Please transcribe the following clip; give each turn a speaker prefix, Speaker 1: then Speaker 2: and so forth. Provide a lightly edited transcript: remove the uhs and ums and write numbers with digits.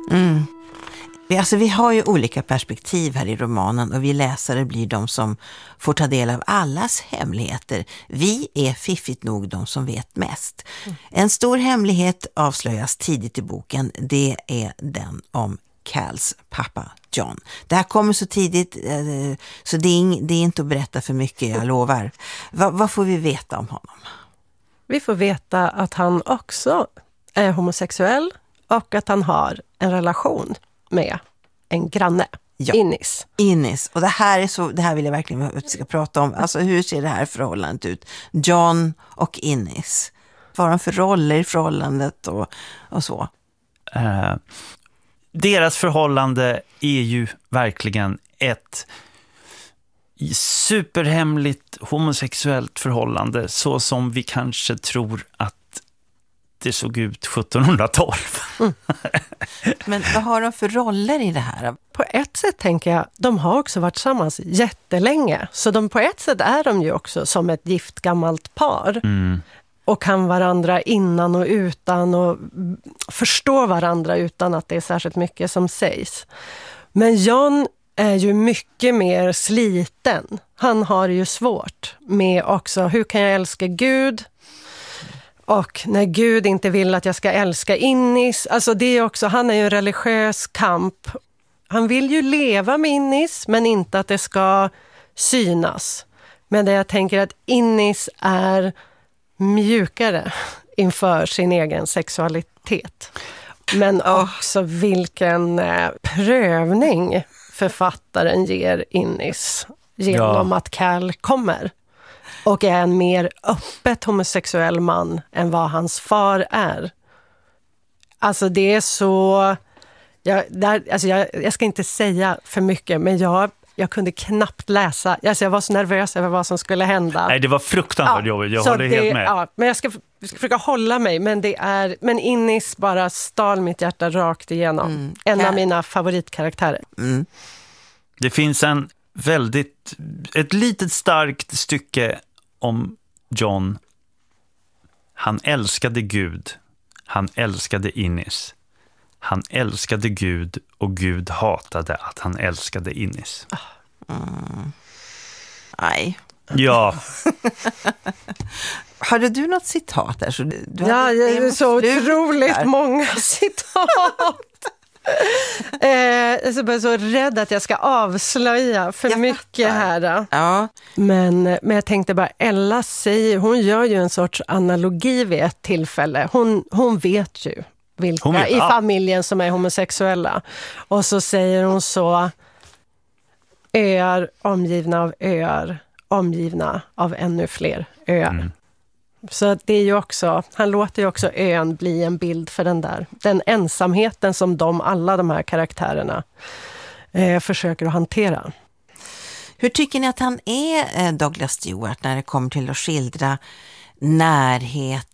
Speaker 1: Vi har ju olika perspektiv här i romanen och vi läsare blir de som får ta del av allas hemligheter. Vi är fiffigt nog de som vet mest. En stor hemlighet avslöjas tidigt i boken. Det är den om Cals pappa John. Det här kommer så tidigt så det är inte att berätta för mycket, jag lovar. Vad får vi veta om honom?
Speaker 2: Vi får veta att han också är homosexuell och att han har en relation med en granne, Innis.
Speaker 1: Och det här vill jag verkligen att vi ska prata om. Alltså hur ser det här förhållandet ut? John och Innis. Vad har de för roller i förhållandet och så?
Speaker 3: Deras förhållande är ju verkligen ett superhemligt homosexuellt förhållande, så som vi kanske tror att det såg ut 1712.
Speaker 1: Men vad har de för roller i det här?
Speaker 2: På ett sätt tänker jag, de har också varit tillsammans jättelänge. Så på ett sätt är de ju också som ett gift gammalt par. Och kan varandra innan och utan och förstå varandra utan att det är särskilt mycket som sägs. Men John är ju mycket mer sliten. Han har ju svårt med också, hur kan jag älska Gud? Och när Gud inte vill att jag ska älska Innis. Alltså det är också, han är ju en religiös kamp. Han vill ju leva med Innis men inte att det ska synas. Men det jag tänker att Innis är mjukare inför sin egen sexualitet. Men också vilken prövning författaren ger Innis genom att Cal kommer. Och är en mer öppet homosexuell man än vad hans far är. Alltså det är så... Jag ska inte säga för mycket, men jag kunde knappt läsa. Alltså jag var så nervös över vad som skulle hända.
Speaker 3: Nej, det var fruktansvärt jobbigt. Jag håller helt med.
Speaker 2: Ja, men jag ska försöka hålla mig. Men Innis bara stal mitt hjärta rakt igenom. En av mina favoritkaraktärer.
Speaker 3: Det finns ett litet starkt stycke om John. Han älskade Gud. Han älskade Innis. Han älskade Gud och Gud hatade att han älskade Innis.
Speaker 1: Nej.
Speaker 3: Ja.
Speaker 1: Hade du något citat där?
Speaker 2: Det är så otroligt många citat. Jag är bara så rädd att jag ska avslöja för mycket här.
Speaker 1: Ja.
Speaker 2: Men jag tänkte bara, Ella säger, hon gör ju en sorts analogi vid ett tillfälle. Hon vet ju vilka i familjen som är homosexuella. Och så säger hon så: öar omgivna av öar, omgivna av ännu fler öar. Så det är ju också, han låter ju också ön bli en bild för den ensamheten som alla de här karaktärerna försöker att hantera.
Speaker 1: Hur tycker ni att han är, Douglas Stewart, när det kommer till att skildra närhet